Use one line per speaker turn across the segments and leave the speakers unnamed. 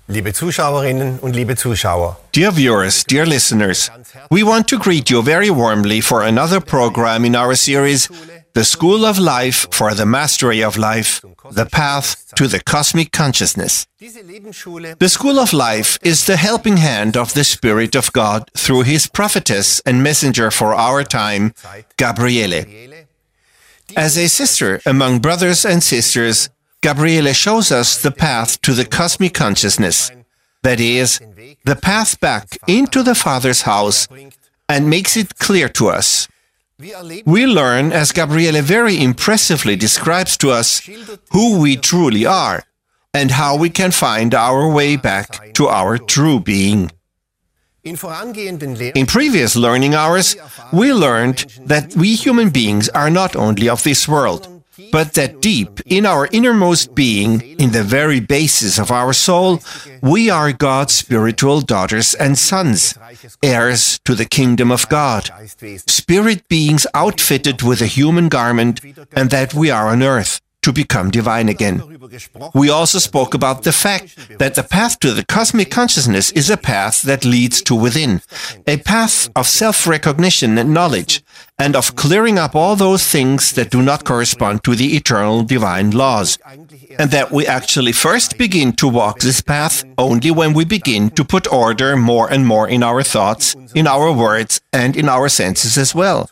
Liebe Zuschauerinnen und liebe Zuschauer.
Dear viewers, dear listeners, we want to greet you very warmly for another program in our series, The School of Life for the Mastery of Life, The Path to the Cosmic Consciousness. The School of Life is the helping hand of the Spirit of God through His prophetess and messenger for our time, Gabriele. As a sister among brothers and sisters, Gabriele shows us the path to the cosmic consciousness, that is, the path back into the Father's house, and makes it clear to us. We learn, as Gabriele very impressively describes to us, who we truly are, and how we can find our way back to our true being. In previous learning hours, we learned that we human beings are not only of this world, but that deep in our innermost being, in the very basis of our soul, we are God's spiritual daughters and sons, heirs to the kingdom of God, spirit beings outfitted with a human garment, and that we are on earth to become divine again. We also spoke about the fact that the path to the cosmic consciousness is a path that leads to within, a path of self-recognition and knowledge, and of clearing up all those things that do not correspond to the eternal divine laws, and that we actually first begin to walk this path only when we begin to put order more and more in our thoughts, in our words, and in our senses as well.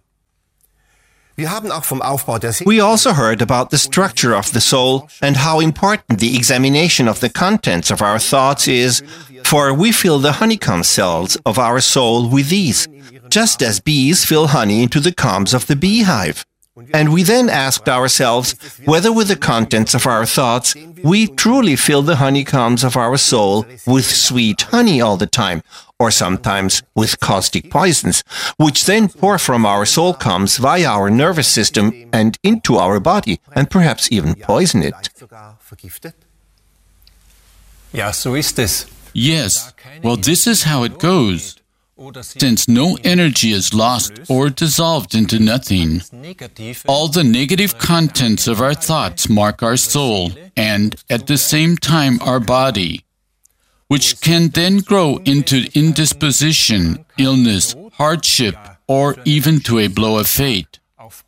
We also heard about the structure of the soul and how important the examination of the contents of our thoughts is, for we fill the honeycomb cells of our soul with these, just as bees fill honey into the combs of the beehive. And we then asked ourselves whether with the contents of our thoughts we truly fill the honeycombs of our soul with sweet honey all the time, or sometimes with caustic poisons, which then pour from our soul combs via our nervous system and into our body, and perhaps even poison it.
Yes, well, this is how it goes. Since no energy is lost or dissolved into nothing, all the negative contents of our thoughts mark our soul and, at the same time, our body, which can then grow into indisposition, illness, hardship, or even to a blow of fate.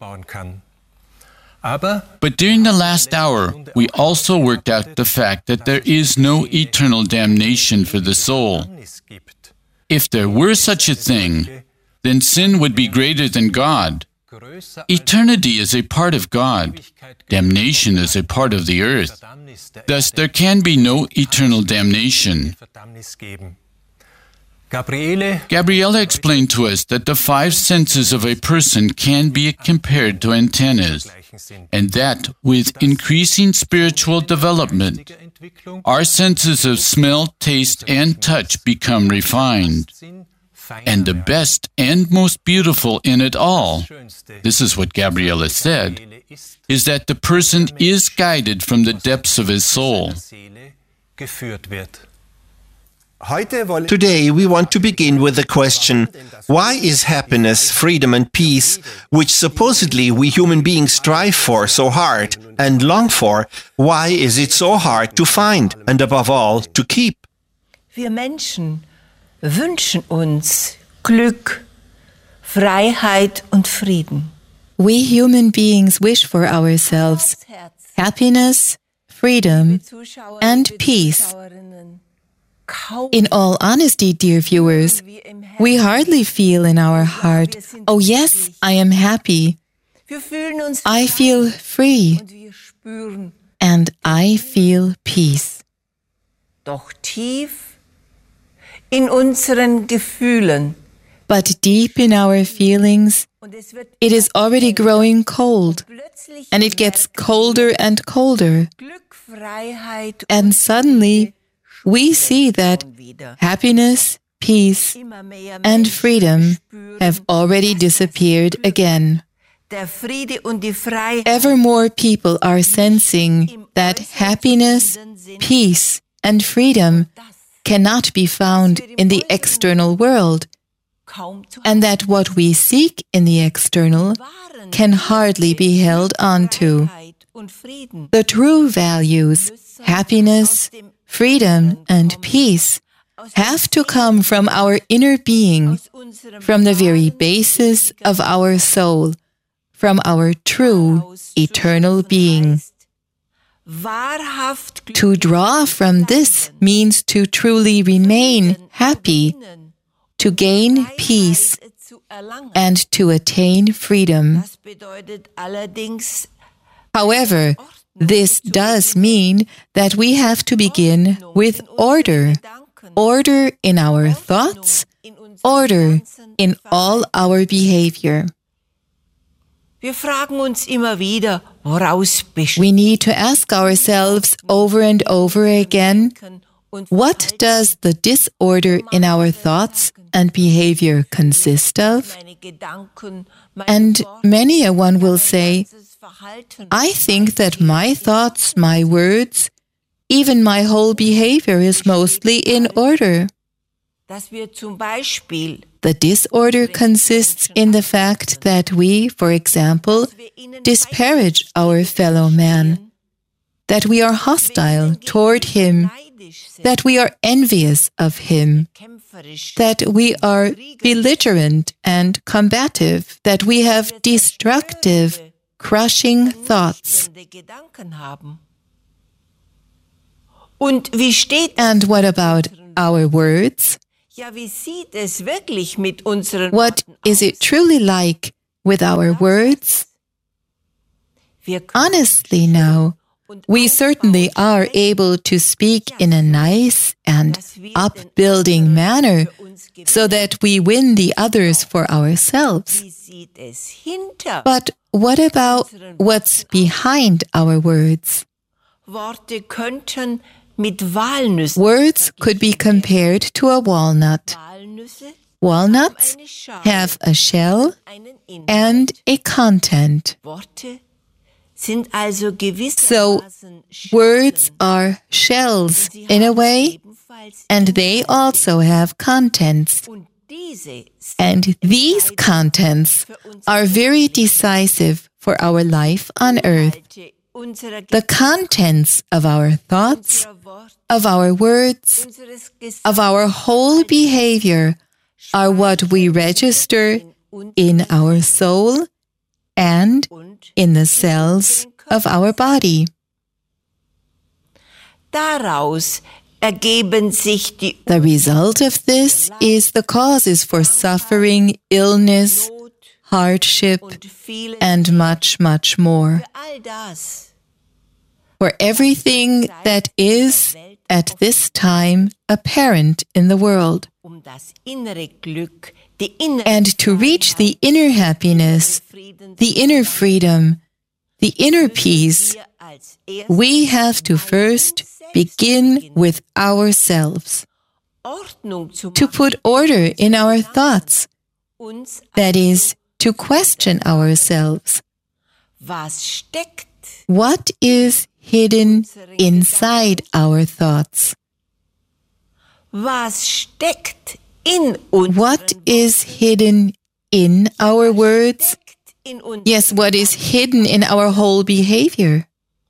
But during the last hour, we also worked out the fact that there is no eternal damnation for the soul. If there were such a thing, then sin would be greater than God. Eternity is a part of God. Damnation is a part of the earth. Thus, there can be no eternal damnation. Gabriele explained to us that the five senses of a person can be compared to antennas, and that with increasing spiritual development, our senses of smell, taste, and touch become refined. And the best and most beautiful in it all, this is what Gabriele said, is that the person is guided from the depths of his soul.
Today we want to begin with the question, why is happiness, freedom and peace, which supposedly we human beings strive for so hard and long for, why is it so hard to find and above all to keep?
Wir Menschen wünschen uns Glück, Freiheit und Frieden.
We human beings wish for ourselves happiness, freedom, and peace. In all honesty, dear viewers, we hardly feel in our heart, oh yes, I am happy. I feel free. And I feel peace.
Doch tief in unseren Gefühlen,
but deep in our feelings, it is already growing cold, and it gets colder and colder. And suddenly, we see that happiness, peace, and freedom have already disappeared again. Ever more people are sensing that happiness, peace, and freedom cannot be found in the external world, and that what we seek in the external can hardly be held on to. The true values, happiness, freedom, and peace have to come from our inner being, from the very basis of our soul, from our true, eternal being. To draw from this means to truly remain happy, to gain peace, and to attain freedom. However, this does mean that we have to begin with order. Order in our thoughts, order in all our behavior.
Wir fragen uns immer wieder, woraus besteht.
We need to ask ourselves over and over again, what does the disorder in our thoughts and behavior consist of? And many a one will say, I think that my thoughts, my words, even my whole behavior is mostly in order. The disorder consists in the fact that we, for example, disparage our fellow man, that we are hostile toward him, that we are envious of him, that we are belligerent and combative, that we have destructive, crushing thoughts. And what about our words? What is it truly like with our words? Honestly now, we certainly are able to speak in a nice and upbuilding manner so that we win the others for ourselves. But what about what's behind our words? Words could be compared to a walnut. Walnuts have a shell and a content. So, words are shells in a way, and they also have contents. And these contents are very decisive for our life on earth. The contents of our thoughts, of our words, of our whole behavior are what we register in our soul and in the cells of our body. The result of this is the causes for suffering, illness, hardship, and much, much more. For everything that is, at this time, apparent in the world. And to reach the inner happiness, the inner freedom, the inner peace, we have to first begin with ourselves. To put order in our thoughts, that is, to question ourselves. What is hidden inside our thoughts? What is hidden in our words? Yes, what is hidden in our whole behavior?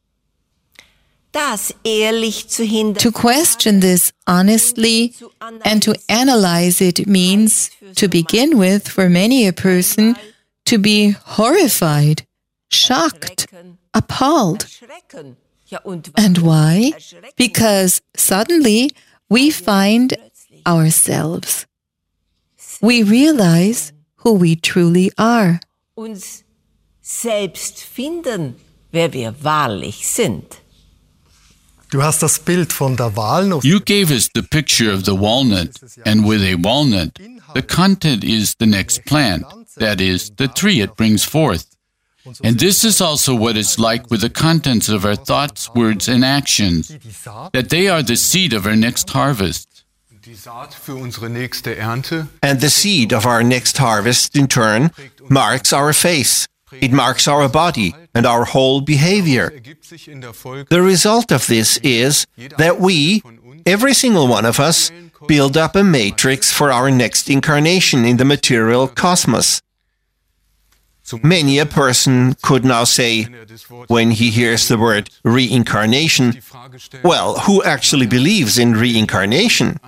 To question this honestly and to analyze it means, to begin with, for many a person, to be horrified, shocked, appalled. And why? Because suddenly we find ourselves. We realize who we truly are.
Uns selbst finden, wer wir wahrlich sind.
Du hast das Bild von der Walnuss.
You gave us the picture of the walnut, and with a walnut, the content is the next plant, that is, the tree it brings forth. And this is also what it's like with the contents of our thoughts, words, and actions, that they are the seed of our next harvest.
And the seed of our next harvest, in turn, marks our face. It marks our body and our whole behavior. The result of this is that we, every single one of us, build up a matrix for our next incarnation in the material cosmos. Many a person could now say, when he hears the word reincarnation, well, who actually believes in reincarnation?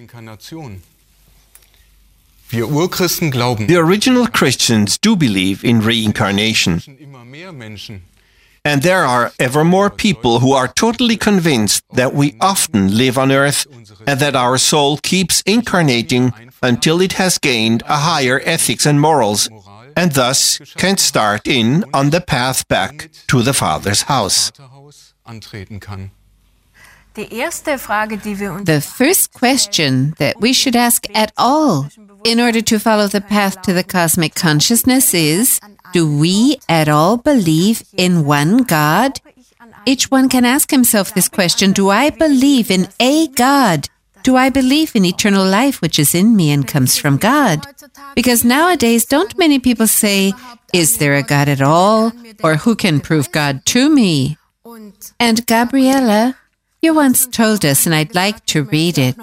The original Christians do believe in reincarnation. And there are ever more people who are totally convinced that we often live on earth and that our soul keeps incarnating until it has gained a higher ethics and morals, and thus can start in on the path back to the Father's house.
The first question that we should ask at all in order to follow the path to the cosmic consciousness is, do we at all believe in one God? Each one can ask himself this question, do I believe in a God? Do I believe in eternal life which is in me and comes from God? Because nowadays, don't many people say, is there a God at all? Or who can prove God to me? And Gabriela, you once told us, and I'd like to read it.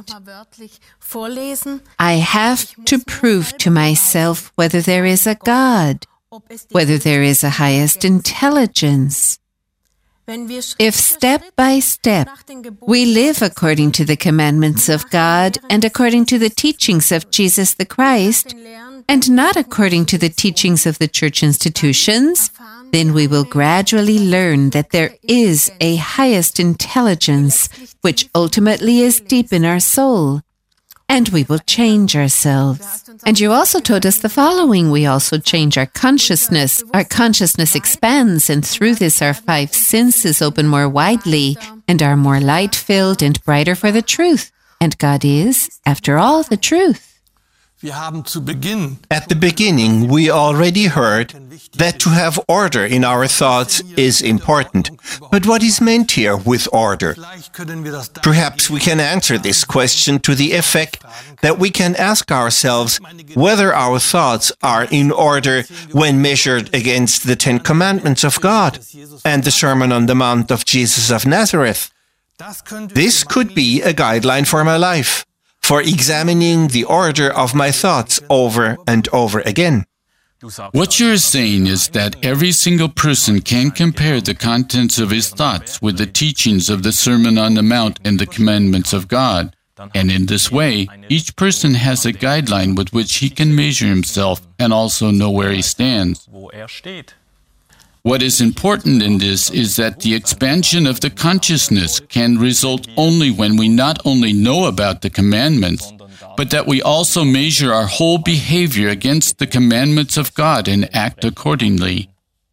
I have to prove to myself whether there is a God, whether there is a highest intelligence. If step by step we live according to the commandments of God and according to the teachings of Jesus the Christ, and not according to the teachings of the church institutions, then we will gradually learn that there is a highest intelligence which ultimately is deep in our soul, and we will change ourselves. And you also told us the following, we also change our consciousness. Our consciousness expands, and through this our five senses open more widely and are more light-filled and brighter for the truth. And God is, after all, the truth.
At the beginning, we already heard that to have order in our thoughts is important. But what is meant here with order? Perhaps we can answer this question to the effect that we can ask ourselves whether our thoughts are in order when measured against the Ten Commandments of God and the Sermon on the Mount of Jesus of Nazareth. This could be a guideline for my life, for examining the order of my thoughts over and over again.
What you're saying is that every single person can compare the contents of his thoughts with the teachings of the Sermon on the Mount and the commandments of God. And in this way, each person has a guideline with which he can measure himself and also know where he stands. What is important in this is that the expansion of the consciousness can result only when we not only know about the commandments, but that we also measure our whole behavior against the commandments of God and act accordingly.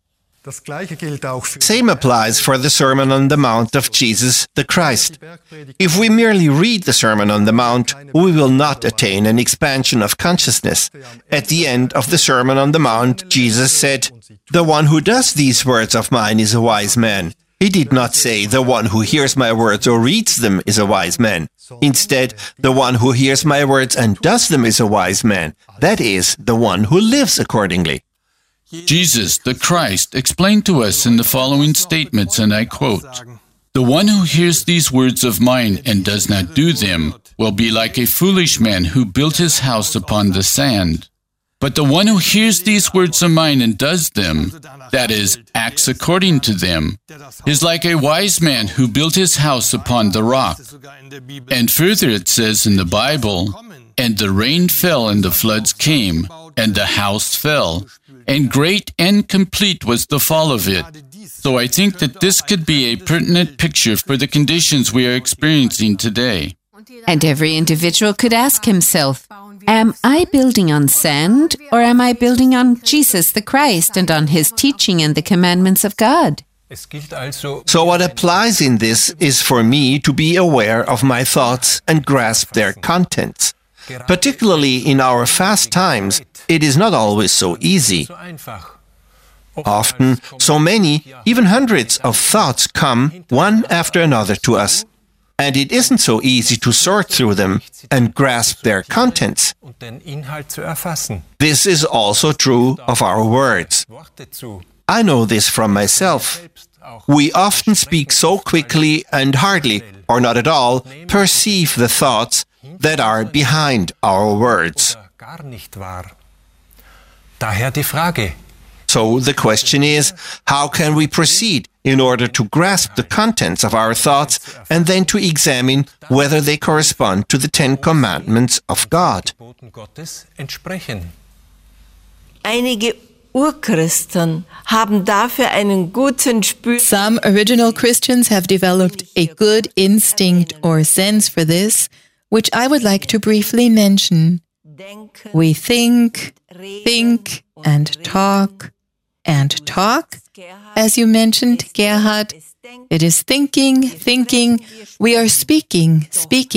Same applies for the Sermon on the Mount of Jesus the Christ. If we merely read the Sermon on the Mount, we will not attain an expansion of consciousness. At the end of the Sermon on the Mount, Jesus said, "The one who does these words of mine is a wise man." He did not say, "The one who hears my words or reads them is a wise man." Instead, the one who hears my words and does them is a wise man. That is, the one who lives accordingly.
Jesus, the Christ, explained to us in the following statements, and I quote, "The one who hears these words of mine and does not do them will be like a foolish man who built his house upon the sand. But the one who hears these words of mine and does them, that is, acts according to them, is like a wise man who built his house upon the rock." And further it says in the Bible, "And the rain fell and the floods came, and the house fell, and great and complete was the fall of it." So I think that this could be a pertinent picture for the conditions we are experiencing today.
And every individual could ask himself, am I building on sand, or am I building on Jesus the Christ and on his teaching and the commandments of God?
So what applies in this is for me to be aware of my thoughts and grasp their contents. Particularly in our fast times, it is not always so easy. Often, so many, even hundreds of thoughts come one after another to us, and it isn't so easy to sort through them and grasp their contents. This is also true of our words. I know this from myself. We often speak so quickly and hardly, or not at all, perceive the thoughts that are So the question is, how can we proceed in order to grasp the contents of our thoughts and then to examine whether they correspond to the 10 Commandments of God?
Einige Urchristen haben dafür einen guten Spür.
Some original Christians have developed a good instinct or sense for this, which I would like to briefly mention. We think, and talk. As you mentioned, Gerhard, it is thinking. We are speaking.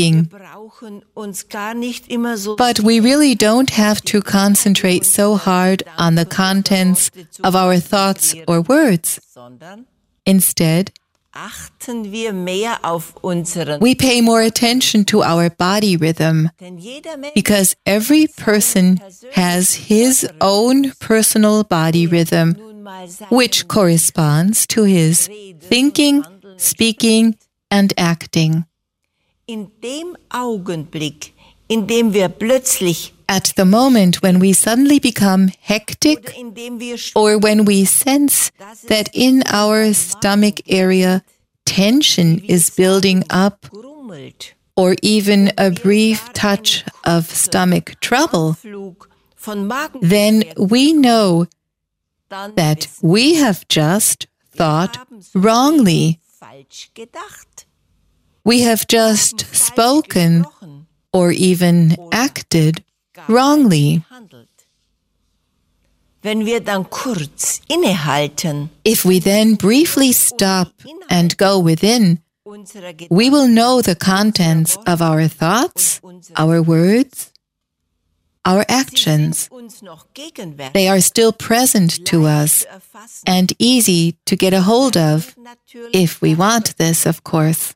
But we really don't have to concentrate so hard on the contents of our thoughts or words. Instead, we pay more attention to our body rhythm, because every person has his own personal body rhythm, which corresponds to his thinking, speaking, and acting. At the moment when we suddenly become hectic, or when we sense that in our stomach area tension is building up, or even a brief touch of stomach trouble, then we know that we have just thought wrongly. We have just spoken or even acted wrongly. If we then briefly stop and go within, we will know the contents of our thoughts, our words, our actions. They are still present to us and easy to get a hold of, if we want this, of course.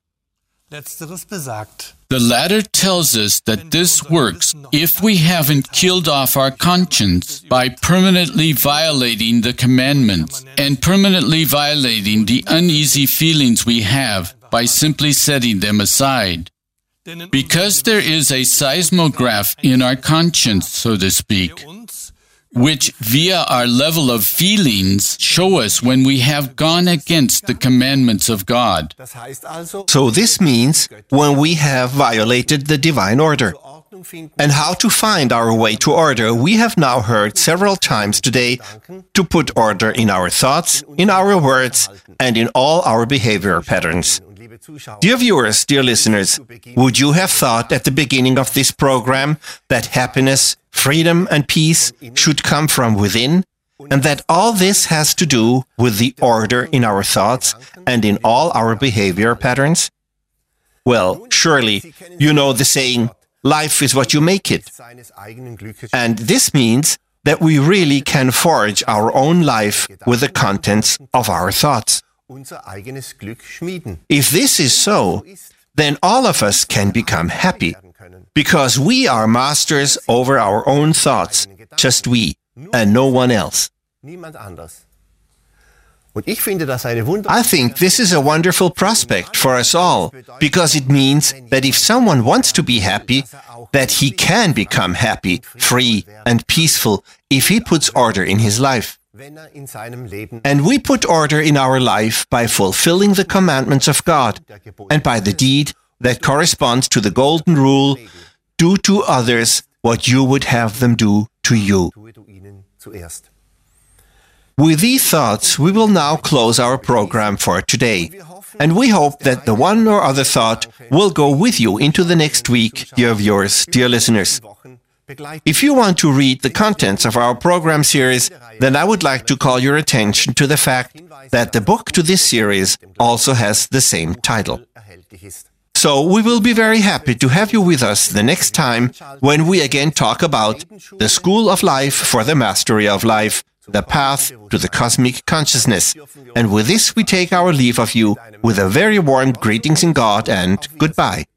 The latter tells us that this works if we haven't killed off our conscience by permanently violating the commandments and permanently violating the uneasy feelings we have by simply setting them aside. Because there is a seismograph in our conscience, so to speak, which via our level of feelings show us when we have gone against the commandments of God.
So this means when we have violated the divine order. And how to find our way to order, we have now heard several times today, to put order in our thoughts, in our words, and in all our behavior patterns. Dear viewers, dear listeners, would you have thought at the beginning of this program that happiness, freedom, and peace should come from within, and that all this has to do with the order in our thoughts and in all our behavior patterns? Well, surely you know the saying, life is what you make it. And this means that we really can forge our own life with the contents of our thoughts. If this is so, then all of us can become happy, because we are masters over our own thoughts, just we, and no one else. I think this is a wonderful prospect for us all, because it means that if someone wants to be happy, that he can become happy, free, and peaceful if he puts order in his life. And we put order in our life by fulfilling the commandments of God and by the deed that corresponds to the golden rule, do to others what you would have them do to you. With these thoughts, we will now close our program for today. And we hope that the one or other thought will go with you into the next week, dear viewers, dear listeners. If you want to read the contents of our program series, then I would like to call your attention to the fact that the book to this series also has the same title. So we will be very happy to have you with us the next time when we again talk about the School of Life for the Mastery of Life, the path to the cosmic consciousness. And with this we take our leave of you with a very warm greetings in God and goodbye.